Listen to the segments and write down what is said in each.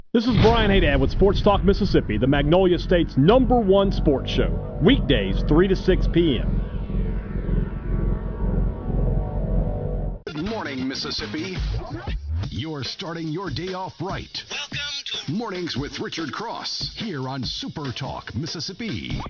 This is Brian Haydad with Sports Talk Mississippi, the Magnolia State's #1 sports show. Weekdays, 3 to 6 p.m. Good morning, Mississippi. You're starting your day off right. Welcome to Mornings with Richard Cross here on Super Talk Mississippi.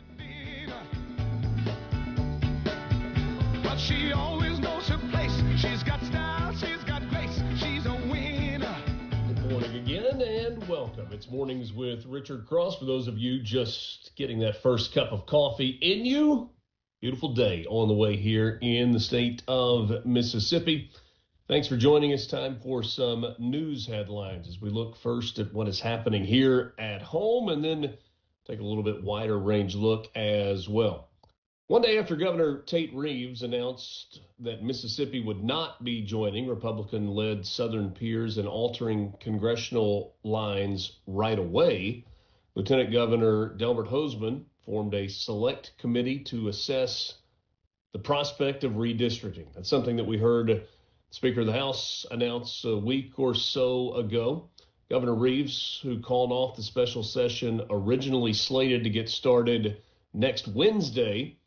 But she always knows her place. She's got style, she's got grace. She's a winner. Good morning again and welcome. It's Mornings with Richard Cross. For those of you just getting that first cup of coffee in you, beautiful day on the way here in the state of Mississippi. Thanks for joining us. Time for some news headlines as we look first at what is happening here at home and then take a little bit wider range look as well. One day after Governor Tate Reeves announced that Mississippi would not be joining Republican-led Southern peers in altering congressional lines right away, Lieutenant Governor Delbert Hosemann formed a select committee to assess the prospect of redistricting. That's something that we heard Speaker of the House announce a week or so ago. Governor Reeves, who called off the special session originally slated to get started next Wednesday,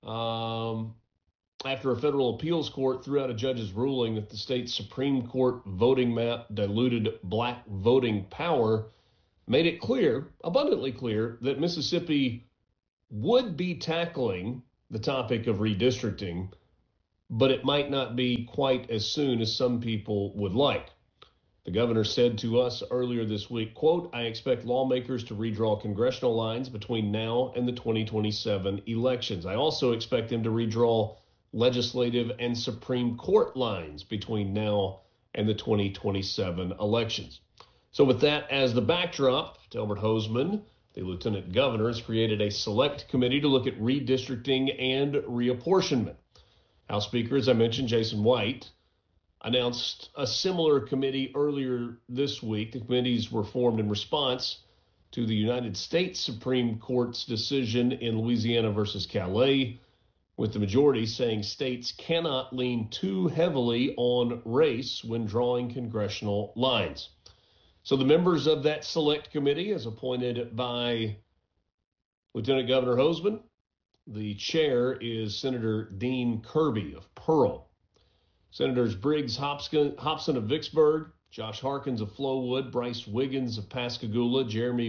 after a federal appeals court threw out a judge's ruling that the state Supreme Court voting map diluted black voting power, made it clear, abundantly clear, that Mississippi would be tackling the topic of redistricting, but it might not be quite as soon as some people would like. The governor said to us earlier this week, quote, "I expect lawmakers to redraw congressional lines between now and the 2027 elections. I also expect them to redraw legislative and Supreme Court lines between now and the 2027 elections." So with that as the backdrop, Delbert Hosemann, the lieutenant governor, has created a select committee to look at redistricting and reapportionment. House Speaker, as I mentioned, Jason White, announced a similar committee earlier this week. The committees were formed in response to the United States Supreme Court's decision in Louisiana versus Calais, with the majority saying states cannot lean too heavily on race when drawing congressional lines. So the members of that select committee, as appointed by Lieutenant Governor Hosemann, the chair is Senator Dean Kirby of Pearl. Senators Briggs Hobson of Vicksburg, Josh Harkins of Flowood, Bryce Wiggins of Pascagoula, Jeremy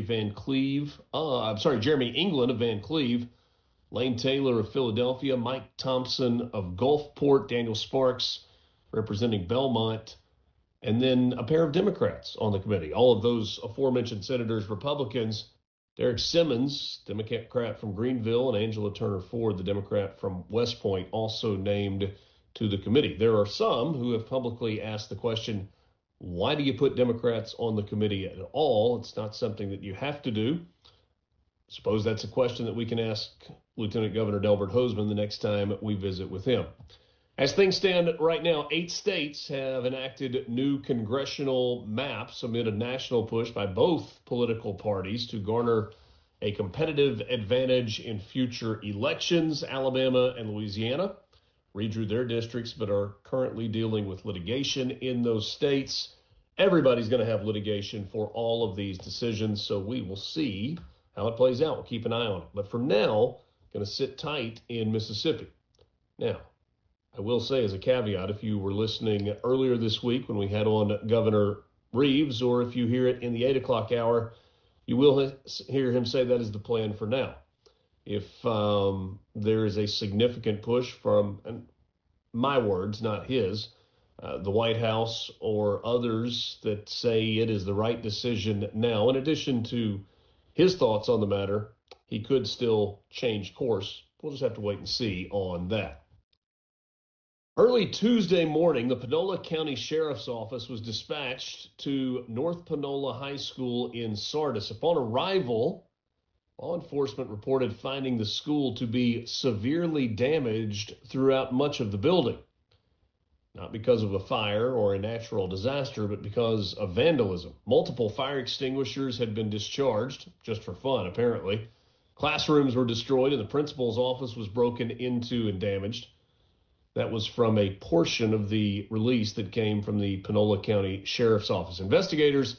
England of Van Cleve, Lane Taylor of Philadelphia, Mike Thompson of Gulfport, Daniel Sparks representing Belmont, and then a pair of Democrats on the committee. All of those aforementioned senators, Republicans. Derek Simmons, Democrat from Greenville, and Angela Turner Ford, the Democrat from West Point, also named to the committee. There are some who have publicly asked the question, why do you put Democrats on the committee at all? It's not something that you have to do. Suppose that's a question that we can ask Lieutenant Governor Delbert Hosemann the next time we visit with him. As things stand right now, 8 states have enacted new congressional maps amid a national push by both political parties to garner a competitive advantage in future elections. Alabama and Louisiana redrew their districts, but are currently dealing with litigation in those states. Everybody's going to have litigation for all of these decisions, so we will see how it plays out. We'll keep an eye on it. But for now, going to sit tight in Mississippi. Now, I will say as a caveat, if you were listening earlier this week when we had on Governor Reeves, or if you hear it in the 8 o'clock hour, you will hear him say that is the plan for now. If there is a significant push from, and my words, not his, the White House or others that say it is the right decision now, in addition to his thoughts on the matter, he could still change course. We'll just have to wait and see on that. Early Tuesday morning, the Panola County Sheriff's Office was dispatched to North Panola High School in Sardis. Upon arrival, law enforcement reported finding the school to be severely damaged throughout much of the building. Not because of a fire or a natural disaster, but because of vandalism. Multiple fire extinguishers had been discharged, just for fun apparently. Classrooms were destroyed and the principal's office was broken into and damaged. That was from a portion of the release that came from the Panola County Sheriff's Office. Investigators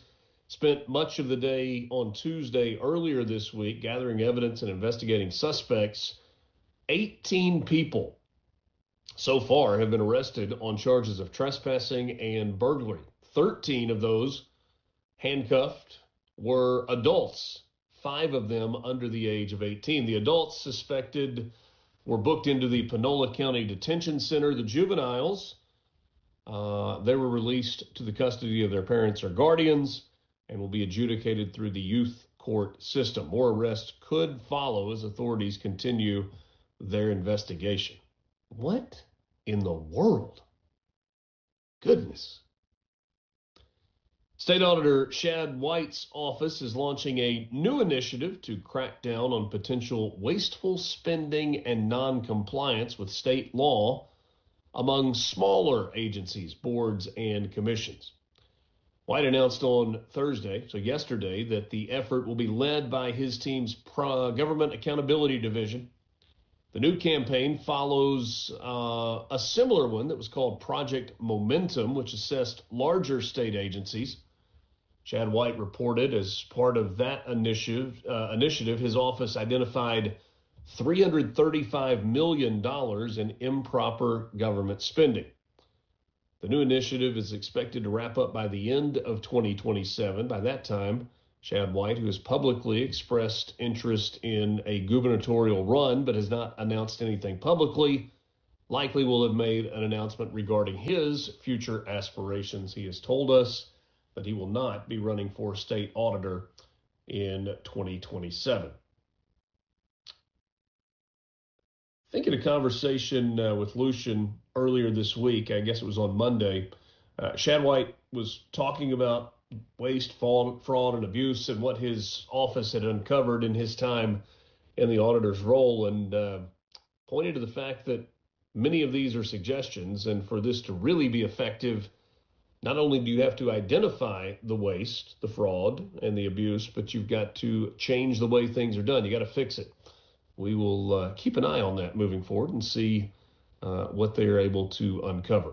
spent much of the day on Tuesday earlier this week gathering evidence and investigating suspects. 18 people so far have been arrested on charges of trespassing and burglary. 13 of those handcuffed were adults, 5 of them under the age of 18. The adults suspected were booked into the Panola County Detention Center. The juveniles, they were released to the custody of their parents or guardians and will be adjudicated through the youth court system. More arrests could follow as authorities continue their investigation. What in the world? Goodness. State Auditor Shad White's office is launching a new initiative to crack down on potential wasteful spending and non-compliance with state law among smaller agencies, boards, and commissions. White announced on Thursday, so yesterday, that the effort will be led by his team's Government Accountability Division. The new campaign follows a similar one that was called Project Momentum, which assessed larger state agencies. Shad White reported as part of that initiative, his office identified $335 million in improper government spending. The new initiative is expected to wrap up by the end of 2027. By that time, Shad White, who has publicly expressed interest in a gubernatorial run but has not announced anything publicly, likely will have made an announcement regarding his future aspirations. He has told us that he will not be running for state auditor in 2027. I think in a conversation with Lucian earlier this week, I guess it was on Monday, Shad White was talking about waste, fraud, and abuse and what his office had uncovered in his time in the auditor's role, and pointed to the fact that many of these are suggestions, and for this to really be effective, not only do you have to identify the waste, the fraud, and the abuse, but you've got to change the way things are done. You got to fix it. We will keep an eye on that moving forward and see what they are able to uncover.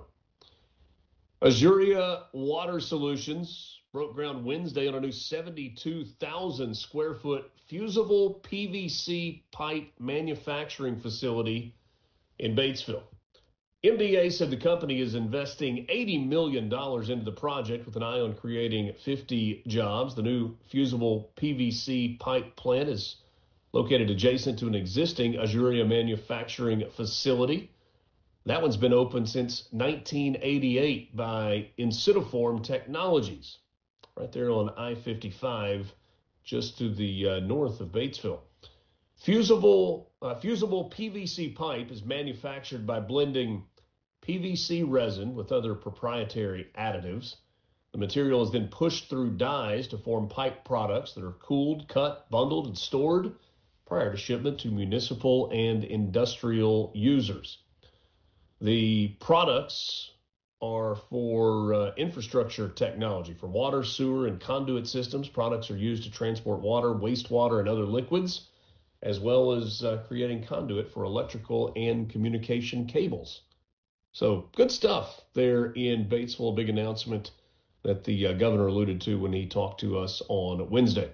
Azuria Water Solutions broke ground Wednesday on a new 72,000 square foot fusible PVC pipe manufacturing facility in Batesville. MDA said the company is investing $80 million into the project with an eye on creating 50 jobs. The new fusible PVC pipe plant is located adjacent to an existing Azuria manufacturing facility. That one's been open since 1988 by Incitiform Technologies, right there on I-55, just to the north of Batesville. Fusible PVC pipe is manufactured by blending PVC resin with other proprietary additives. The material is then pushed through dies to form pipe products that are cooled, cut, bundled, and stored prior to shipment to municipal and industrial users. The products are for infrastructure technology, for water, sewer, and conduit systems. Products are used to transport water, wastewater, and other liquids, as well as creating conduit for electrical and communication cables. So good stuff there in Batesville, a big announcement that the governor alluded to when he talked to us on Wednesday.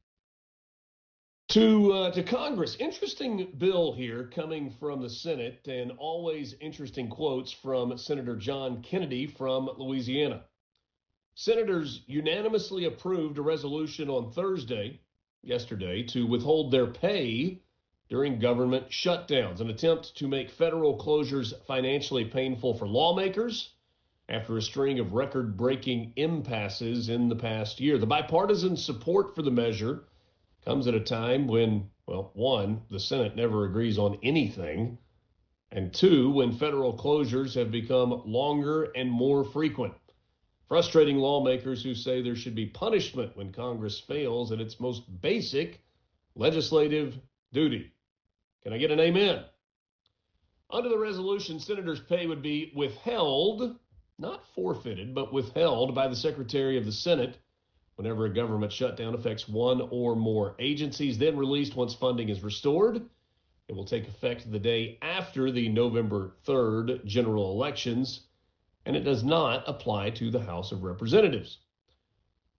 To Congress, interesting bill here coming from the Senate, and always interesting quotes from Senator John Kennedy from Louisiana. Senators unanimously approved a resolution on yesterday, to withhold their pay during government shutdowns, an attempt to make federal closures financially painful for lawmakers after a string of record-breaking impasses in the past year. The bipartisan support for the measure comes at a time when, well, one, the Senate never agrees on anything, and two, when federal closures have become longer and more frequent, frustrating lawmakers who say there should be punishment when Congress fails at its most basic legislative duty. Can I get an amen? Under the resolution, senators' pay would be withheld, not forfeited, but withheld by the Secretary of the Senate whenever a government shutdown affects one or more agencies, then released once funding is restored. It will take effect the day after the November 3rd general elections, and it does not apply to the House of Representatives.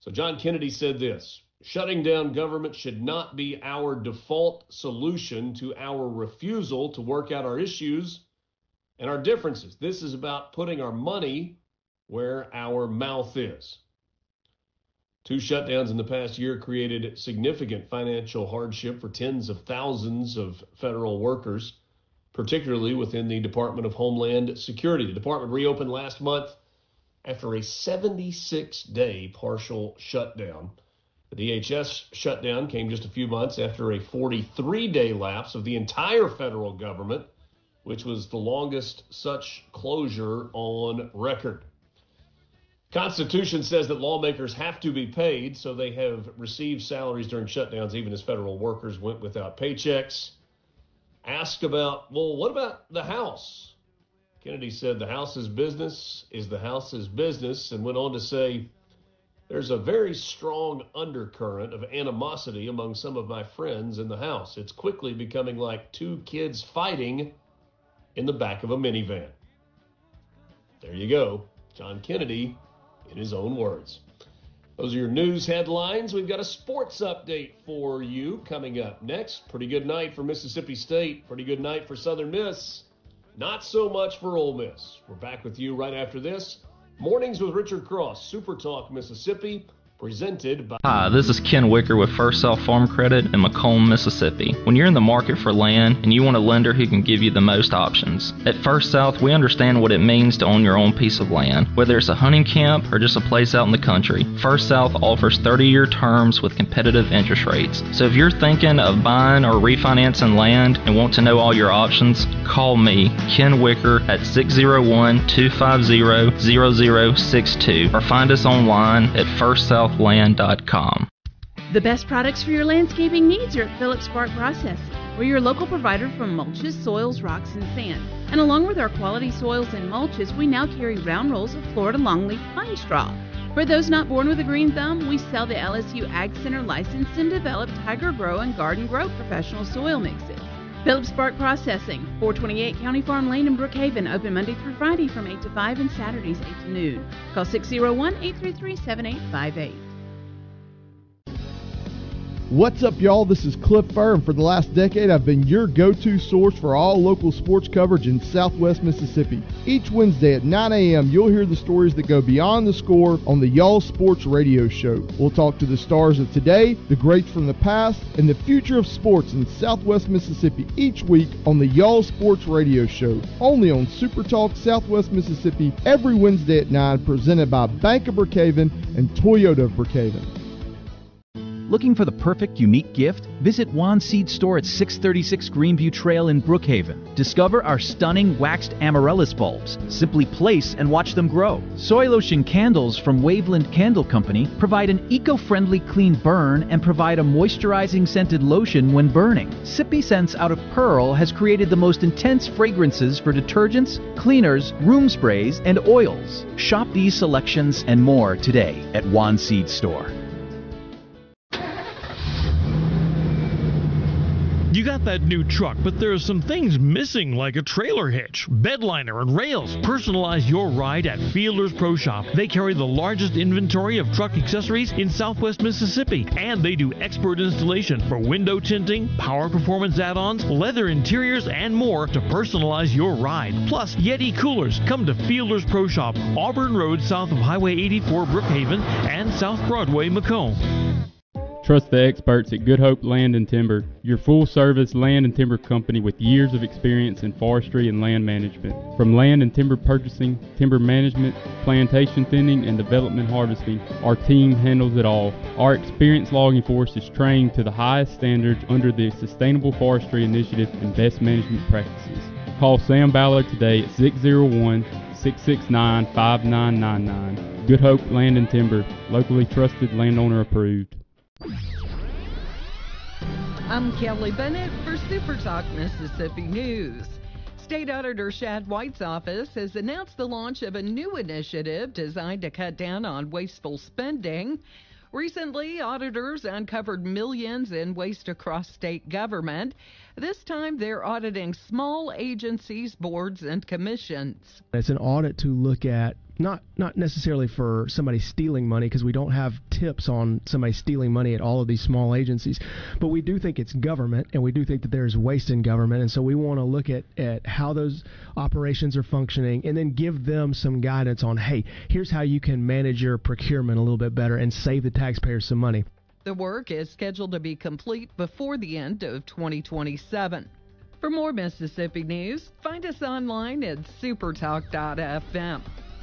So John Kennedy said this: shutting down government should not be our default solution to our refusal to work out our issues and our differences. This is about putting our money where our mouth is. 2 shutdowns in the past year created significant financial hardship for tens of thousands of federal workers, particularly within the Department of Homeland Security. The department reopened last month after a 76-day partial shutdown. The DHS shutdown came just a few months after a 43-day lapse of the entire federal government, which was the longest such closure on record. Constitution says that lawmakers have to be paid, so they have received salaries during shutdowns, even as federal workers went without paychecks. Asked about, well, what about the House? Kennedy said the House's business is the House's business, and went on to say, there's a very strong undercurrent of animosity among some of my friends in the House. It's quickly becoming like 2 kids fighting in the back of a minivan. There you go. John Kennedy in his own words. Those are your news headlines. We've got a sports update for you coming up next. Pretty good night for Mississippi State. Pretty good night for Southern Miss. Not so much for Ole Miss. We're back with you right after this. Mornings with Richard Cross, Super Talk Mississippi, presented by... Hi, this is Ken Wicker with First South Farm Credit in Macomb, Mississippi. When you're in the market for land and you want a lender who can give you the most options, at First South we understand what it means to own your own piece of land. Whether it's a hunting camp or just a place out in the country, First South offers 30-year terms with competitive interest rates. So if you're thinking of buying or refinancing land and want to know all your options, call me, Ken Wicker, at 601-250-0062 or find us online at firstsouthland.com. The best products for your landscaping needs are at Phillips Bark Processing. We're your local provider for mulches, soils, rocks, and sand. And along with our quality soils and mulches, we now carry round rolls of Florida longleaf pine straw. For those not born with a green thumb, we sell the LSU Ag Center licensed and developed Tiger Grow and Garden Grow professional soil mixes. Phillips Bark Processing, 428 County Farm Lane in Brookhaven, open Monday through Friday from 8 to 5 and Saturdays 8 to noon. Call 601-833-7858. What's up, y'all? This is Cliff Furr, and for the last decade, I've been your go-to source for all local sports coverage in Southwest Mississippi. Each Wednesday at 9 a.m., you'll hear the stories that go beyond the score on the Y'all Sports Radio Show. We'll talk to the stars of today, the greats from the past, and the future of sports in Southwest Mississippi each week on the Y'all Sports Radio Show, only on Super Talk Southwest Mississippi, every Wednesday at 9, presented by Bank of Brookhaven and Toyota of Brookhaven. Looking for the perfect, unique gift? Visit Juan Seed Store at 636 Greenview Trail in Brookhaven. Discover our stunning waxed amaryllis bulbs. Simply place and watch them grow. Soy Lotion candles from Waveland Candle Company provide an eco-friendly clean burn and provide a moisturizing scented lotion when burning. Sippy Scents out of Pearl has created the most intense fragrances for detergents, cleaners, room sprays, and oils. Shop these selections and more today at Juan Seed Store. You got that new truck, but there are some things missing, like a trailer hitch, bed liner, and rails. Personalize your ride at Fielder's Pro Shop. They carry the largest inventory of truck accessories in Southwest Mississippi, and they do expert installation for window tinting, power performance add-ons, leather interiors, and more to personalize your ride. Plus, Yeti coolers. Come to Fielder's Pro Shop, Auburn Road south of Highway 84, Brookhaven, and South Broadway, Macomb. Trust the experts at Good Hope Land and Timber, your full-service land and timber company with years of experience in forestry and land management. From land and timber purchasing, timber management, plantation thinning, and development harvesting, our team handles it all. Our experienced logging force is trained to the highest standards under the Sustainable Forestry Initiative and best management practices. Call Sam Ballard today at 601-669-5999. Good Hope Land and Timber, locally trusted, landowner approved. I'm Kelly Bennett for Super Talk Mississippi News. State Auditor Shad White's office has announced the launch of a new initiative designed to cut down on wasteful spending. Recently, auditors uncovered millions in waste across state government. This time, they're auditing small agencies, boards, and commissions. It's an audit to look at not necessarily for somebody stealing money, because we don't have tips on somebody stealing money at all of these small agencies, but we do think it's government, and we do think that there's waste in government, and so we want to look at how those operations are functioning and then give them some guidance on, hey, here's how you can manage your procurement a little bit better and save the taxpayers some money. The work is scheduled to be complete before the end of 2027. For more Mississippi news, find us online at supertalk.fm.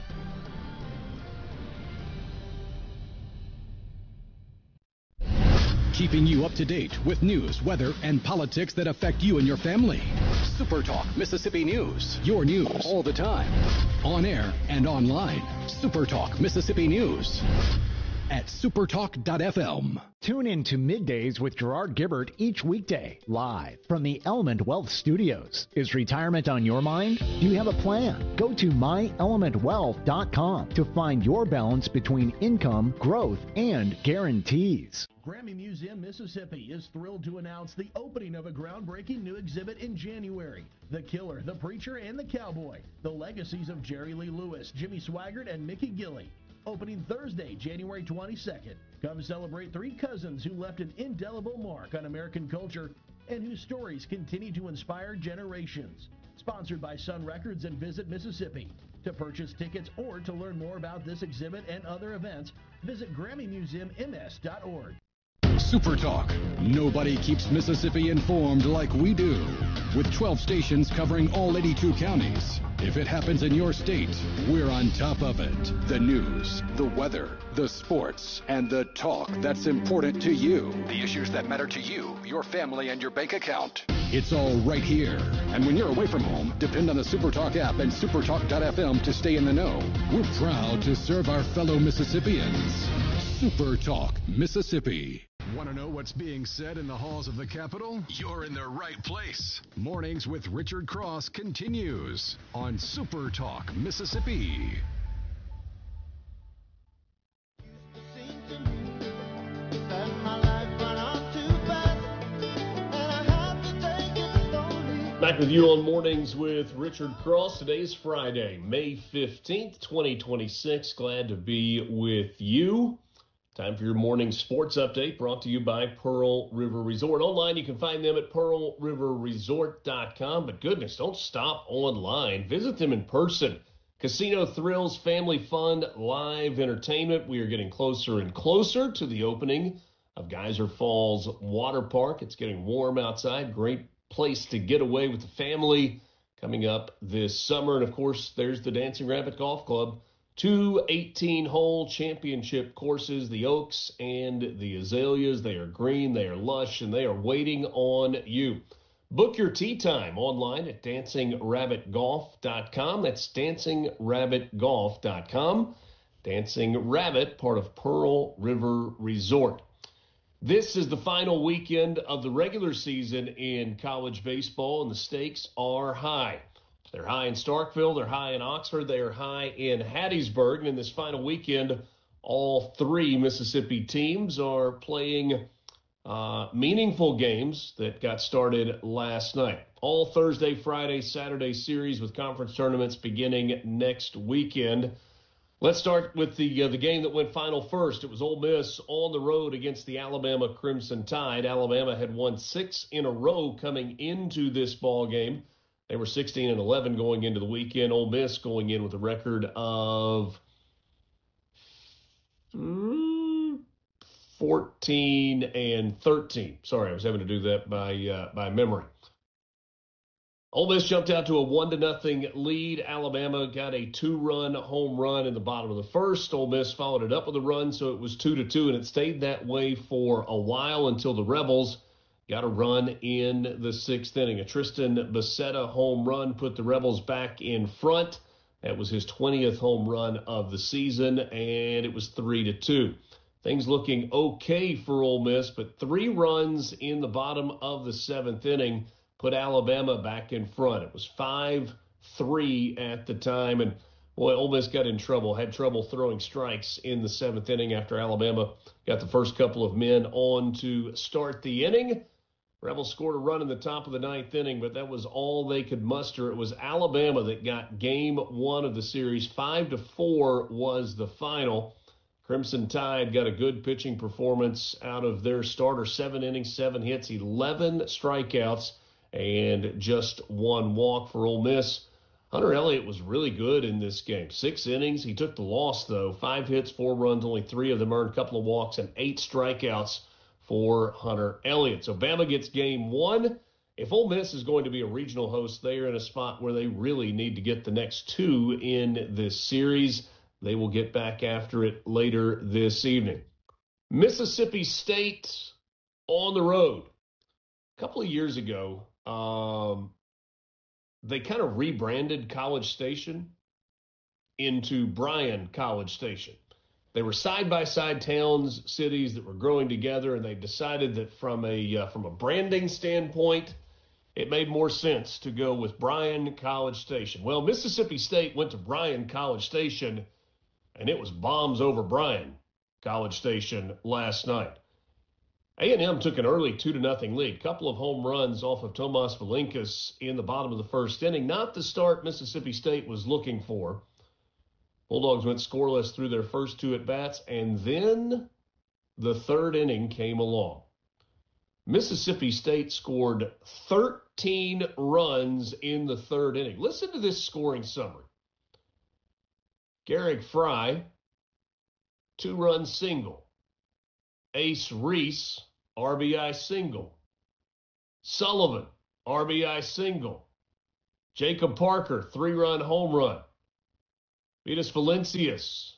Keeping you up to date with news, weather, and politics that affect you and your family. Super Talk Mississippi News. Your news all the time. On air and online. Super Talk Mississippi News. At supertalk.fm. Tune in to Middays with Gerard Gibbert each weekday, live from the Element Wealth Studios. Is retirement on your mind? Do you have a plan? Go to myelementwealth.com to find your balance between income, growth, and guarantees. Grammy Museum, Mississippi is thrilled to announce the opening of a groundbreaking new exhibit in January. The Killer, the Preacher, and the Cowboy. The legacies of Jerry Lee Lewis, Jimmy Swaggart, and Mickey Gilley. Opening Thursday, January 22nd. Come celebrate three cousins who left an indelible mark on American culture and whose stories continue to inspire generations. Sponsored by Sun Records and Visit Mississippi. To purchase tickets or to learn more about this exhibit and other events, visit GrammyMuseumMS.org. Super Talk. Nobody keeps Mississippi informed like we do. With 12 stations covering all 82 counties. If it happens in your state, we're on top of it. The news, the weather, the sports, and the talk that's important to you. The issues that matter to you, your family, and your bank account. It's all right here. And when you're away from home, depend on the Super Talk app and supertalk.fm to stay in the know. We're proud to serve our fellow Mississippians. Super Talk Mississippi. Want to know what's being said in the halls of the Capitol? You're in the right place. Mornings with Richard Cross continues on Super Talk Mississippi. Back with you on Mornings with Richard Cross. Today's Friday, May 15th, 2026. Glad to be with you. Time for your morning sports update brought to you by Pearl River Resort. Online, you can find them at pearlriverresort.com. But goodness, don't stop online. Visit them in person. Casino thrills, family fun, live entertainment. We are getting closer and closer to the opening of Geyser Falls Water Park. It's getting warm outside. Great place to get away with the family coming up this summer. And, of course, there's the Dancing Rabbit Golf Club. 2 18-hole championship courses, the Oaks and the Azaleas. They are green, they are lush, and they are waiting on you. Book your tee time online at dancingrabbitgolf.com. That's dancingrabbitgolf.com. Dancing Rabbit, part of Pearl River Resort. This is the final weekend of the regular season in college baseball, and the stakes are high. They're high in Starkville, they're high in Oxford, they are high in Hattiesburg. And in this final weekend, all three Mississippi teams are playing meaningful games that got started last night. All Thursday, Friday, Saturday series with conference tournaments beginning next weekend. Let's start with the game that went final first. It was Ole Miss on the road against the Alabama Crimson Tide. Alabama had won 6 in a row coming into this ball game. They were 16-11 going into the weekend. Ole Miss going in with a record of 14-13. Sorry, I was having to do that by memory. Ole Miss jumped out to a 1-0 lead. Alabama got a 2-run home run in the bottom of the first. Ole Miss followed it up with a run, so it was 2-2, and it stayed that way for a while until the Rebels got a run in the 6th inning. A Tristan Becerra home run put the Rebels back in front. That was his 20th home run of the season, and it was 3-2. Things looking okay for Ole Miss, but 3 runs in the bottom of the 7th inning put Alabama back in front. It was 5-3 at the time, and boy, Ole Miss got in trouble, had trouble throwing strikes in the 7th inning after Alabama got the first couple of men on to start the inning. Rebels scored a run in the top of the ninth inning, but that was all they could muster. It was Alabama that got game one of the series. 5-4 was the final. Crimson Tide got a good pitching performance out of their starter. 7 innings, 7 hits, 11 strikeouts, and just 1 walk for Ole Miss. Hunter Elliott was really good in this game. 6 innings. He took the loss, though. 5 hits, 4 runs, only 3 of them earned, a couple of walks, and 8 strikeouts for Hunter Elliott. So Bama gets game 1. If Ole Miss is going to be a regional host, they are in a spot where they really need to get the next 2 in this series. They will get back after it later this evening. Mississippi State on the road. A couple of years ago, they kind of rebranded College Station into Bryan College Station. They were side-by-side towns, cities that were growing together, and they decided that from a branding standpoint, it made more sense to go with Bryan College Station. Well, Mississippi State went to Bryan College Station, and it was bombs over Bryan College Station last night. A&M took an early 2-0 lead. Couple of home runs off of Tomas Valinkas in the bottom of the first inning. Not the start Mississippi State was looking for. Bulldogs went scoreless through their first 2 at-bats, and then the third inning came along. Mississippi State scored 13 runs in the third inning. Listen to this scoring summary. Garrick Fry, 2-run single. Ace Reese, RBI single. Sullivan, RBI single. Jacob Parker, 3-run home run. Vitas Valencias,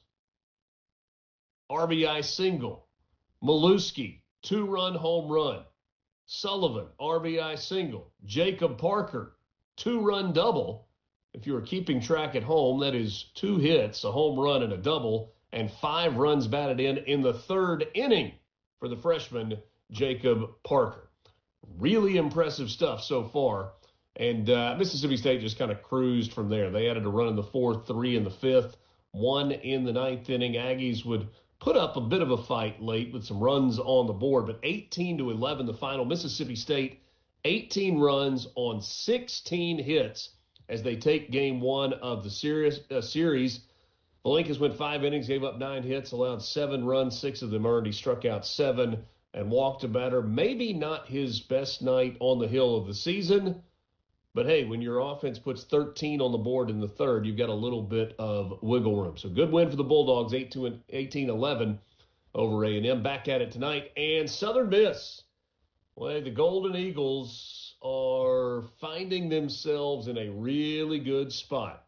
RBI single. Maluski, 2-run home run. Sullivan, RBI single. Jacob Parker, 2-run double. If you are keeping track at home, that is 2 hits, a home run, and a double, and 5 runs batted in the third inning for the freshman, Jacob Parker. Really impressive stuff so far. And Mississippi State just kind of cruised from there. They added a run in the 4th, 3 in the 5th, 1 in the 9th inning. Aggies would put up a bit of a fight late with some runs on the board, but 18-11 the final. Mississippi State, 18 runs on 16 hits as they take game 1 of the series. Valinkas went 5 innings, gave up 9 hits, allowed 7 runs, 6 of them earned. He struck out 7 and walked a batter. Maybe not his best night on the hill of the season, but hey, when your offense puts 13 on the board in the third, you've got a little bit of wiggle room. So good win for the Bulldogs, 18-11 over A&M. Back at it tonight. And Southern Miss. Well, the Golden Eagles are finding themselves in a really good spot.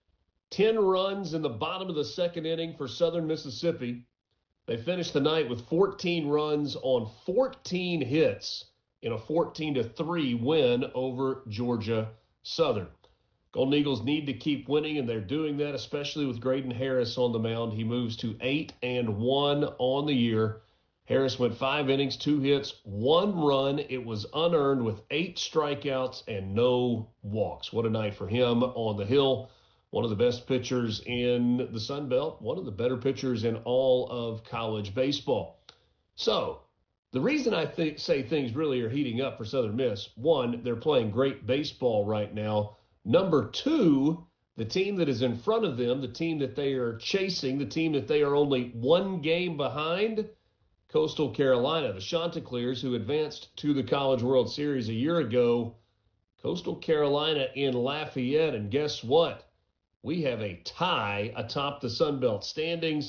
10 runs in the bottom of the second inning for Southern Mississippi. They finished the night with 14 runs on 14 hits in a 14-3 win over Georgia Southern. Golden Eagles need to keep winning, and they're doing that, especially with Graydon Harris on the mound. He moves to 8-1 on the year. Harris went 5 innings, 2 hits, 1 run. It was unearned with 8 strikeouts and no walks. What a night for him on the hill. One of the best pitchers in the Sun Belt, one of the better pitchers in all of college baseball. So, the reason I say things really are heating up for Southern Miss, 1, they're playing great baseball right now. Number 2, the team that is in front of them, the team that they are chasing, the team that they are only 1 game behind, Coastal Carolina, the Chanticleers, who advanced to the College World Series a year ago. Coastal Carolina in Lafayette, and guess what? We have a tie atop the Sun Belt standings.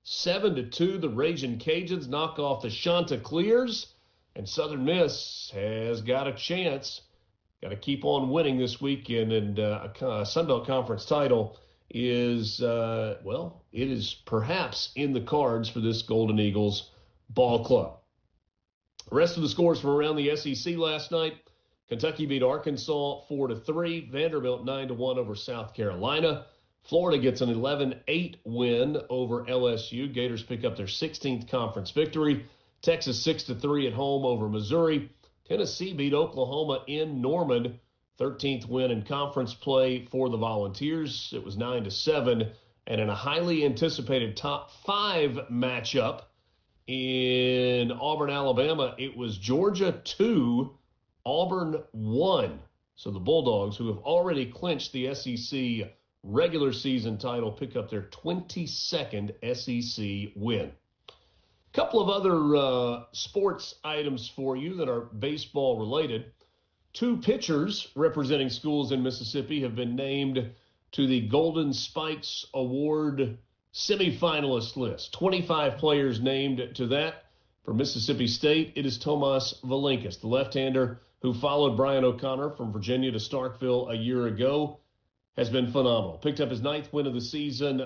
7-2, the Ragin' Cajuns knock off the Chanticleers, and Southern Miss has got a chance. Got to keep on winning this weekend, and a Sun Belt Conference title is, it is perhaps in the cards for this Golden Eagles ball club. The rest of the scores from around the SEC last night. Kentucky beat Arkansas 4-3. Vanderbilt 9-1 over South Carolina. Florida gets an 11-8 win over LSU. Gators pick up their 16th conference victory. Texas 6-3 at home over Missouri. Tennessee beat Oklahoma in Norman. 13th win in conference play for the Volunteers. It was 9-7. And in a highly anticipated top 5 matchup in Auburn, Alabama, it was Georgia 2, Auburn won. So the Bulldogs, who have already clinched the SEC regular season title, pick up their 22nd SEC win. A couple of other sports items for you that are baseball related. 2 pitchers representing schools in Mississippi have been named to the Golden Spikes Award semifinalist list. 25 players named to that. For Mississippi State, it is Tomas Valinkas, the left-hander who followed Brian O'Connor from Virginia to Starkville a year ago, has been phenomenal. Picked up his 9th win of the season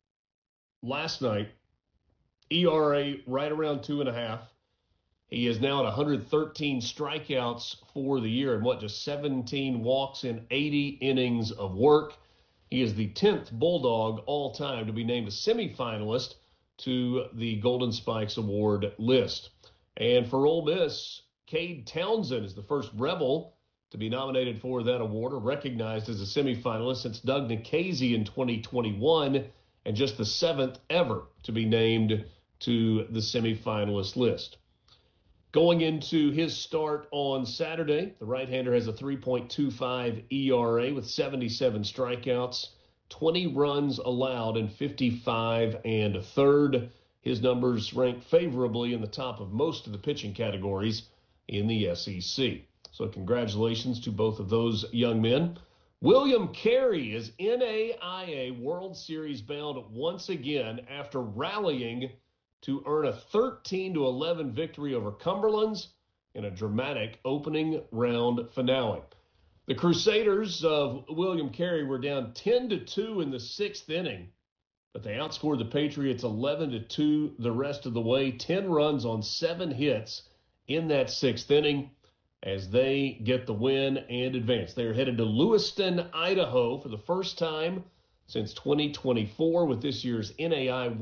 last night. ERA right around 2.5. He is now at 113 strikeouts for the year and just 17 walks in 80 innings of work. He is the 10th Bulldog all-time to be named a semifinalist to the Golden Spikes Award list. And for Ole Miss, Cade Townsend is the first Rebel to be nominated for that award or recognized as a semifinalist since Doug Nikhazy in 2021, and just the 7th ever to be named to the semifinalist list. Going into his start on Saturday, the right-hander has a 3.25 ERA with 77 strikeouts, 20 runs allowed, and 55 and a third. His numbers rank favorably in the top of most of the pitching categories in the SEC. So congratulations to both of those young men. William Carey is NAIA World Series bound once again after rallying to earn a 13-11 victory over Cumberlands in a dramatic opening round finale. The Crusaders of William Carey were down 10-2 in the 6th inning, but they outscored the Patriots 11-2 the rest of the way, 10 runs on 7 hits in that 6th inning as they get the win and advance. They are headed to Lewiston, Idaho for the first time since 2024 with this year's NAIA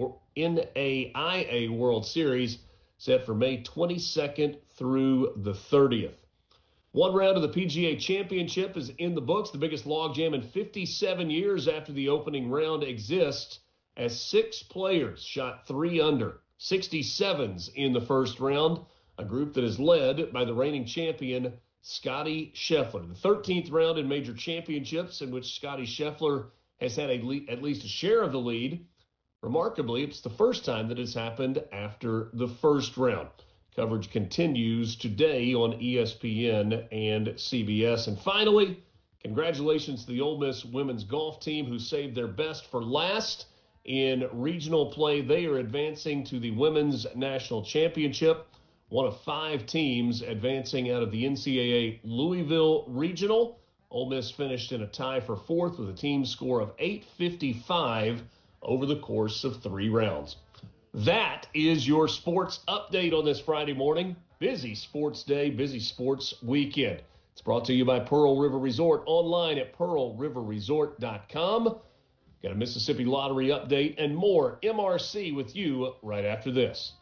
World Series set for May 22nd through the 30th. One round of the PGA Championship is in the books, the biggest logjam in 57 years after the opening round exists, as 6 players shot 3 under, 67s in the first round, a group that is led by the reigning champion, Scotty Scheffler. The 13th round in major championships in which Scotty Scheffler has had at least a share of the lead. Remarkably, it's the first time that has happened after the first round. Coverage continues today on ESPN and CBS. And finally, congratulations to the Ole Miss women's golf team who saved their best for last in regional play. They are advancing to the Women's National Championship, one of 5 teams advancing out of the NCAA Louisville Regional. Ole Miss finished in a tie for 4th with a team score of 855 over the course of 3 rounds. That is your sports update on this Friday morning. Busy sports day, busy sports weekend. It's brought to you by Pearl River Resort, online at pearlriverresort.com. Got a Mississippi Lottery update and more MRC with you right after this.